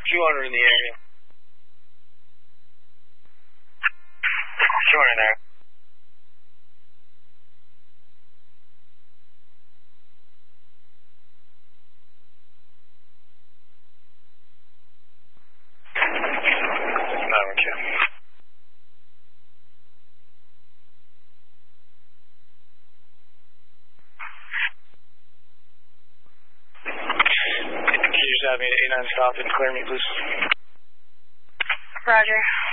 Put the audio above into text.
200 in the area. 200 there. Can you just have me at 89 stop and clear me, please? Roger.